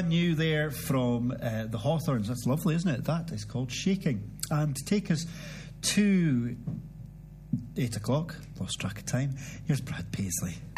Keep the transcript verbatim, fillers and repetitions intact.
New there from uh, the Hawthorns. That's lovely, isn't it? That is called Shaking. And to take us to eight o'clock, lost track of time, here's Brad Paisley.